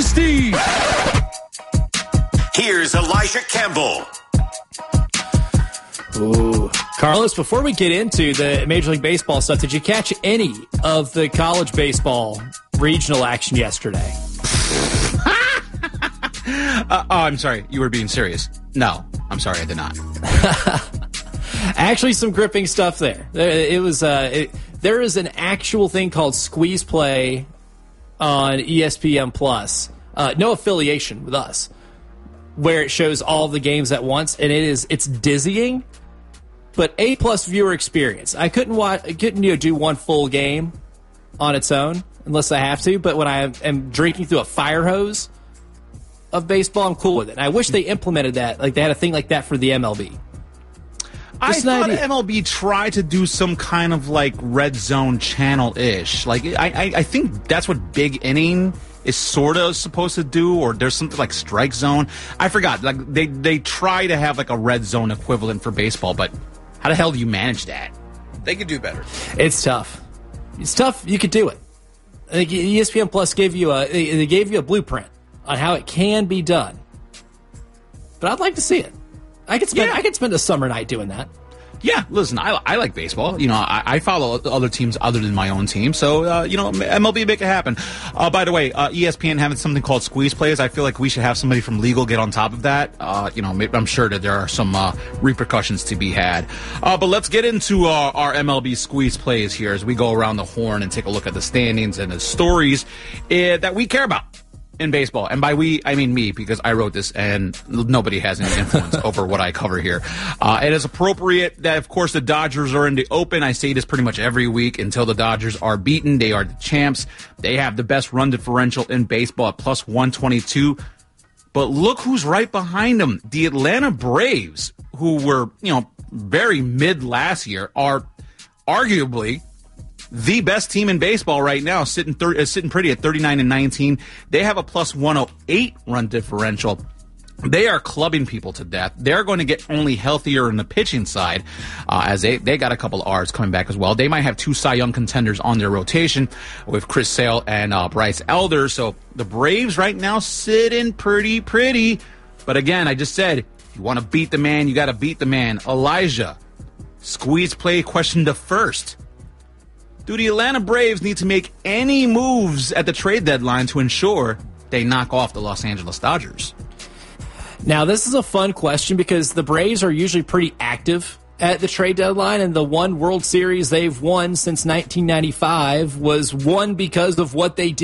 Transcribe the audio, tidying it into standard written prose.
Dynasty. Here's Elijah Campbell. Ooh. Carlos, before we get into the Major League Baseball stuff, did you catch any of the college baseball regional action yesterday? I'm sorry. You were being serious. No, I'm sorry. I did not. Actually, some gripping stuff there. There is an actual thing called Squeeze Play on ESPN Plus. No affiliation with us, where it shows all the games at once, and it's dizzying, but A+ viewer experience. I couldn't do one full game on its own unless I have to, but when I am drinking through a fire hose of baseball, I'm cool with it. And I wish they implemented that, like they had a thing like that for the MLB. I thought MLB tried to do some kind of like red zone channel-ish. Like I think that's what Big Inning is sort of supposed to do, or there's something like Strike Zone. I forgot. Like they try to have like a red zone equivalent for baseball, but how the hell do you manage that? They could do better. It's tough. It's tough. You could do it. I think ESPN Plus gave you a blueprint on how it can be done. But I'd like to see it. I could spend a summer night doing that. Yeah, listen, I like baseball. You know, I follow other teams other than my own team. So, MLB make it happen. By the way, ESPN having something called Squeeze Plays. I feel like we should have somebody from legal get on top of that. I'm sure that there are some repercussions to be had. But let's get into our MLB Squeeze Plays here as we go around the horn and take a look at the standings and the stories that we care about in baseball. And by we, I mean me, because I wrote this and nobody has any influence over what I cover here. It is appropriate that, of course, the Dodgers are in the open. I say this pretty much every week until the Dodgers are beaten. They are the champs. They have the best run differential in baseball at plus 122. But look who's right behind them. The Atlanta Braves, who were, very mid last year, are arguably the best team in baseball right now, sitting pretty at 39-19. They have a plus 108 run differential. They are clubbing people to death. They're going to get only healthier in the pitching side, as they got a couple of R's coming back as well. They might have two Cy Young contenders on their rotation with Chris Sale and Bryce Elder. So the Braves right now sitting pretty. But again, I just said, if you want to beat the man, you got to beat the man. Elijah, Squeeze Play question the first. Do the Atlanta Braves need to make any moves at the trade deadline to ensure they knock off the Los Angeles Dodgers? Now, this is a fun question because the Braves are usually pretty active at the trade deadline, and the one World Series they've won since 1995 was won because of what they did